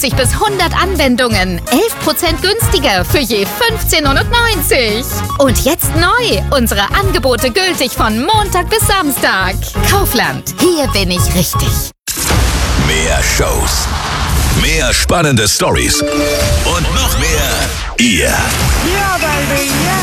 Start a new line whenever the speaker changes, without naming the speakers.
50 bis 100 Anwendungen. 11% günstiger für je 15,99 €. Und jetzt neu. Unsere Angebote gültig von Montag bis Samstag. Kaufland. Hier bin ich richtig.
Mehr Shows. Mehr spannende Stories. Und noch mehr ihr.
Ja, baby, ja.